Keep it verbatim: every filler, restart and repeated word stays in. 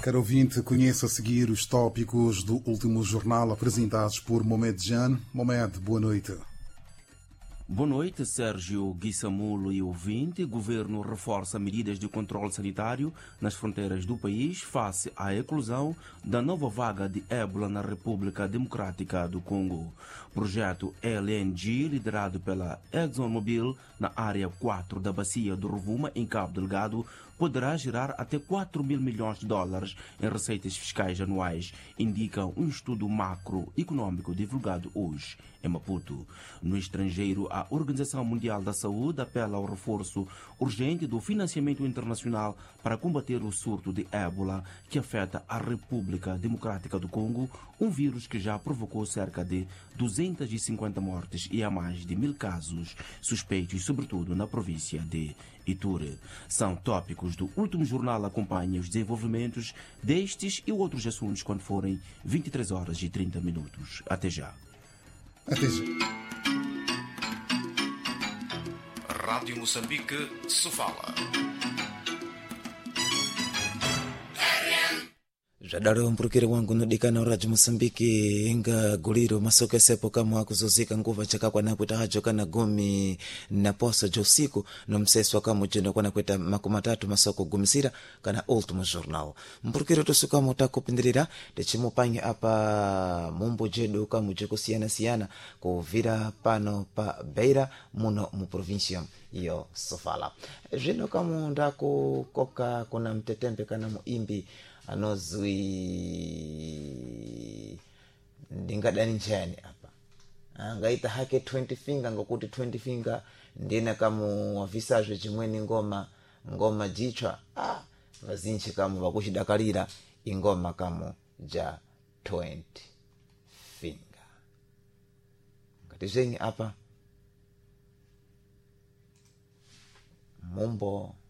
Caro ouvinte, conheça a seguir os tópicos do último jornal apresentados por Mohamed Jan. Mohamed, boa noite. Boa noite, Sérgio Guissamulo e ouvinte. Governo reforça medidas de controle sanitário nas fronteiras do país face à eclosão da nova vaga de ébola na República Democrática do Congo. Projeto L N G, liderado pela ExxonMobil na área quatro da bacia do Rovuma, em Cabo Delgado, poderá gerar até quatro mil milhões de dólares em receitas fiscais anuais, indica um estudo macroeconômico divulgado hoje em Maputo. No estrangeiro, a Organização Mundial da Saúde apela ao reforço urgente do financiamento internacional para combater o surto de ébola que afeta a República Democrática do Congo, um vírus que já provocou cerca de duzentas e cinquenta mortes e há mais de mil casos suspeitos, sobretudo na província de Ituri. São tópicos do último jornal. Acompanhe os desenvolvimentos destes e outros assuntos quando forem vinte e três horas e trinta minutos. Até já. Até já. Rádio Moçambique, Sofala. Jadaro mpurukire wangu nodikana uraji Mosambiki inga guliro masoke sepo kama wakuzuzika nguva chaka kwa nakuita hajo kana gumi na poso josiku no mseswa kama ujendo kwa nakuita makumatatu masoko gumisira kana ultimo jornal. Mpurukire tosuka muta kupindirira dechimu pange apa mumbo jedu kama ujeko siana siana kuvira pano pa Beira muno mu provincia iyo Sofala. Jeno kama ndako koka kuna mtetempe kana muimbi anozui ndingadani njani apa angaita hake twenty finger ngokuti twenty finger ndina kamu wavisazwe chimweni ngoma ngoma jichwa ah vazinchi kamu vakushidakalira ingoma kamu ja twenty finger ngati zeni apa mumbo